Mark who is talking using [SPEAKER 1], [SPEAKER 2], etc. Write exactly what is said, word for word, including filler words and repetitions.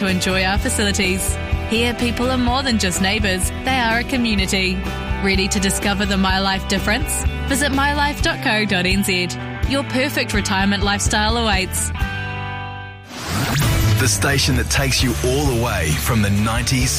[SPEAKER 1] enjoy our facilities. Here, people are more than just neighbours, they are a community. Ready to discover the My Life difference? Visit my life dot co dot n z. Your perfect retirement lifestyle awaits.
[SPEAKER 2] The station that takes you all the way from the nineties